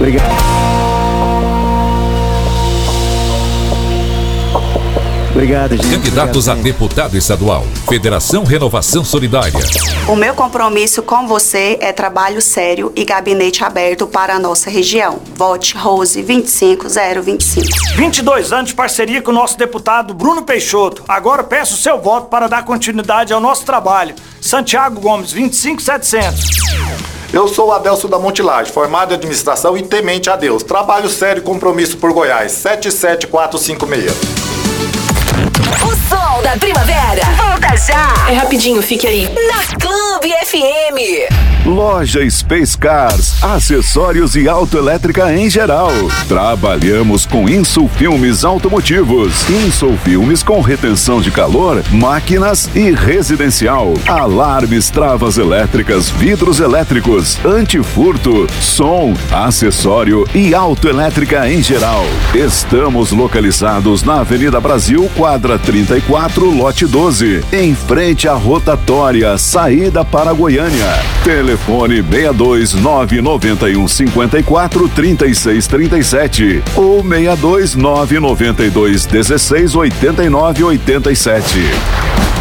Obrigado, gente. Candidatos a deputado estadual. Federação Renovação Solidária. O meu compromisso com você é trabalho sério e gabinete aberto para a nossa região. Vote Rose 25025. 22 anos de parceria com o nosso deputado Bruno Peixoto. Agora peço o seu voto para dar continuidade ao nosso trabalho. Santiago Gomes 25700. Eu sou o Adelso da Montilagem, formado em administração e temente a Deus. Trabalho sério e compromisso por Goiás, 77456. O som da primavera volta já. É rapidinho, fique aí. Na Clube FM. Loja Space Cars, acessórios e autoelétrica em geral. Trabalhamos com insulfilmes automotivos, insulfilmes com retenção de calor, máquinas e residencial, alarmes, travas elétricas, vidros elétricos, antifurto, som, acessório e autoelétrica em geral. Estamos localizados na Avenida Brasil, quadra 34, lote 12, em frente à rotatória, saída para Goiânia. Telefone 62991543637 ou 62992168987.